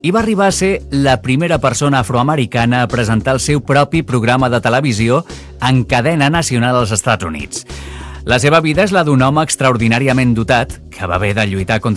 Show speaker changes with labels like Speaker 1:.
Speaker 1: i va arribar a ser la primera persona afroamericana a presentar el seu propi programa de televisió en cadena nacional als Estats Units. La seva vida és la d'un home extraordinàriament dotat que va haver de lluitar contra